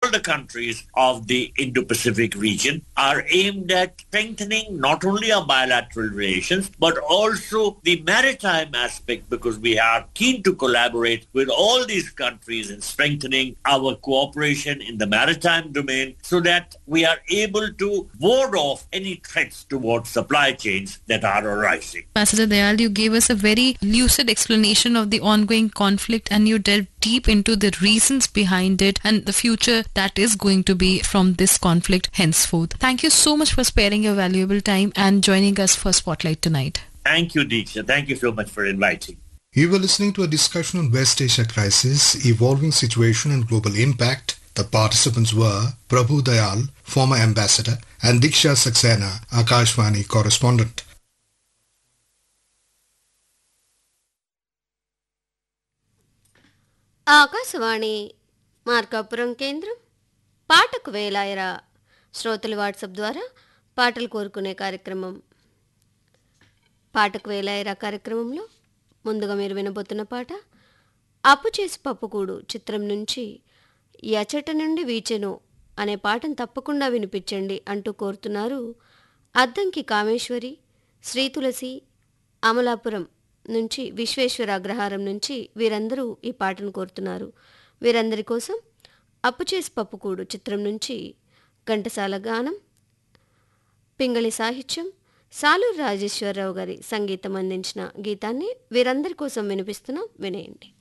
all the countries of the Indo-Pacific region are aimed at strengthening not only our bilateral relations, but also the maritime aspect, because we are keen to collaborate with all these countries in strengthening our cooperation in the maritime domain so that we are able to ward off any threats towards supply chains that are arising. Ambassador Dayal, you gave us a very lucid explanation of the ongoing conflict and you delved deep into the reasons behind it and the future that is going to be from this conflict henceforth. Thank you so much for sparing your valuable time and joining us for Spotlight tonight. Thank you, Deeksha. Thank you so much for inviting. You were listening to a discussion on West Asia crisis, evolving situation and global impact. The participants were Prabhu Dayal, former ambassador, and Diksha Saxena, Akashvani correspondent. Akashvani Markapuram కేంద్రం పాటకు వేలాయరా శ్రోతలు WhatsApp ద్వారా పాటలు కోరుకునే కార్యక్రమం. పాటకు వేలాయరా కార్యక్రమంలో ముందుగా మీరు వినబోతున్న పాట అప్పు చేసి పప్పుకూడు చిత్రం నుంచి ఎచట నుండి వీచెను అనే పాటను తప్పకుండా వినిపించండి అంటూ కోరుతున్నారు అద్దంకి కామేశ్వరి, శ్రీతులసి, అమలాపురం నుంచి, విశ్వేశ్వర అగ్రహారం నుంచి వీరందరూ ఈ పాటను కోరుతున్నారు. వీరందరి కోసం అప్పు చేసి పప్పుకూడు చిత్రం నుంచి ఘంటసాల గానం, పింగళి సాహిత్యం, సాలూరు రాజేశ్వరరావు గారి సంగీతం అందించిన గీతాన్ని వీరందరి కోసం వినిపిస్తున్నాం, వినేయండి.